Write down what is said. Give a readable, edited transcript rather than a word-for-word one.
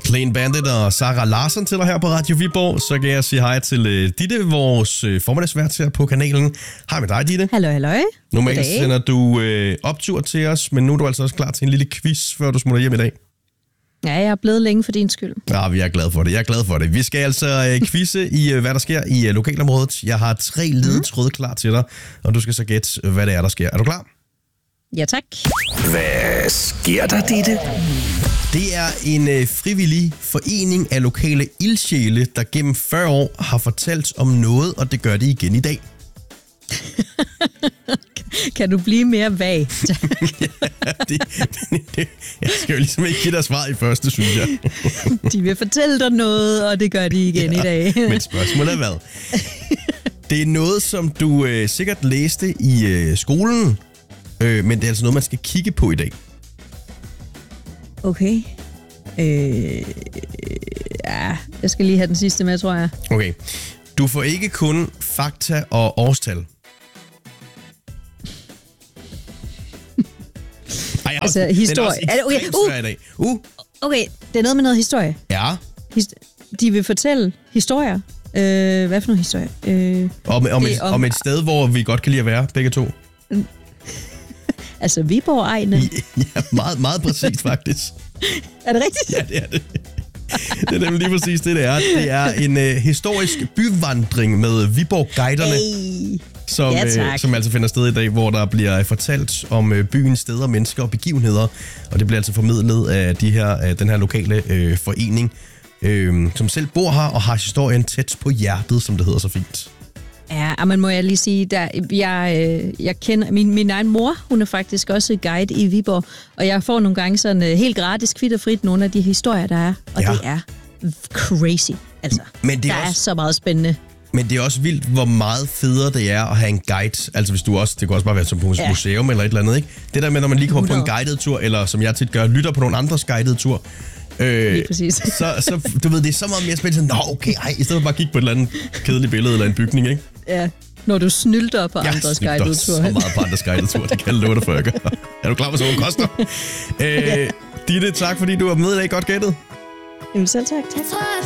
Clean Bandit og Sarah Larsen til dig her på Radio Viborg. Så kan jeg sige hej til Ditte, vores formiddagsvært her på kanalen. Hej med dig, Ditte. Hallo. Normalt sender du optur til os, men nu er du altså også klar til en lille quiz, før du smutter hjem i dag. Ja, jeg er blevet længe for din skyld. Ja, vi er glade for det. Vi skal altså quizze i, hvad der sker i lokalområdet. Jeg har 3 ledetråde klar til dig, og du skal så gætte, hvad det er, der sker. Er du klar? Ja, tak. Hvad sker der, Ditte? Det er en frivillig forening af lokale ildsjæle, der gennem 40 år har fortalt om noget, og det gør det igen i dag. Kan du blive mere vag? Jeg skal jo ligesom ikke give dig svar i første, synes jeg. De vil fortælle dig noget, og det gør de igen i dag. Men spørgsmålet er hvad? Det er noget, som du sikkert læste i skolen, men det er altså noget, man skal kigge på i dag. Okay. Ja, jeg skal lige have den sidste med, tror jeg. Okay. Du får ikke kun fakta og årstal. Ej, altså, historie. Den er også ekstremt svær i dag. Okay, det er noget med noget historie. Ja. De vil fortælle historier. Hvad for nogle historier? Om et sted, hvor vi godt kan lide at være, begge to. Altså Viborg-egne. Ja, meget, meget præcist faktisk. Er det rigtigt? Ja, det er det. Det er nemlig lige præcis det er. Det er en historisk byvandring med Viborg-guiderne, som altså finder sted i dag, hvor der bliver fortalt om byens steder, mennesker og begivenheder. Og det bliver altså formidlet af den her lokale forening, som selv bor her og har historien tæt på hjertet, som det hedder så fint. Ja, men må jeg lige sige, jeg kender min egen mor, hun er faktisk også guide i Viborg, og jeg får nogle gange sådan helt gratis, kvitterfrit nogle af de historier, der er, og det er crazy. Altså, men det er så meget spændende. Men det er også vildt, hvor meget federe det er at have en guide. Altså hvis du også, det kan også bare være som på et museum eller et eller andet, ikke? Det der med, når man lige kommer på en guided tur, eller som jeg tit gør, lytter på nogle andres guided tur, så du ved, det er så meget mere spændende. Nå, okay, i stedet for bare at kigge på et eller andet kedeligt billede eller en bygning, ikke? Ja, når du snylter på andres guided tur. Så meget på andres guided tur, det kan jeg love dig for, jeg gør. Er du klar, hvad sådan noget koster? Ditte, tak fordi du var med i dag. Godt gættet. Jamen selv tak.